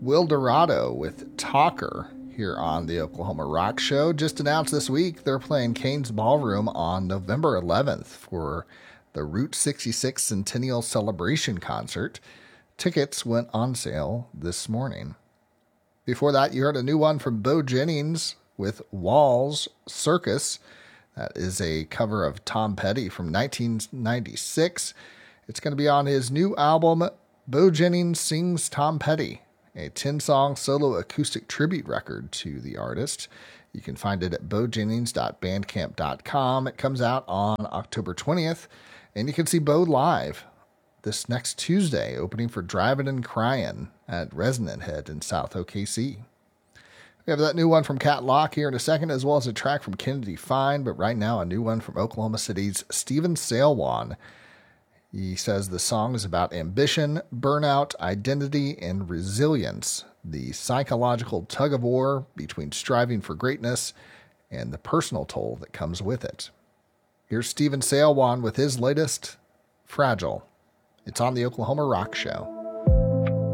Will Dorado with Talker here on the Oklahoma Rock Show. Just announced this week they're playing Cain's Ballroom on November 11th for the Route 66 Centennial Celebration Concert. Tickets went on sale this morning. Before that, you heard a new one from Bo Jennings with Walls Circus. That is a cover of Tom Petty from 1996. It's going to be on his new album, Bo Jennings Sings Tom Petty, a 10-song solo acoustic tribute record to the artist. You can find it at bojennings.bandcamp.com. It comes out on October 20th, and you can see Bo live this next Tuesday, opening for Drivin' and Cryin' at Resonant Head in South OKC. We have that new one from Cat Lock here in a second, as well as a track from Kennedy Fine, but right now a new one from Oklahoma City's Steven Sailwan. He says the song is about ambition, burnout, identity, and resilience, the psychological tug-of-war between striving for greatness and the personal toll that comes with it. Here's Steven Sailwan with his latest, Fragile. It's on the Oklahoma Rock Show.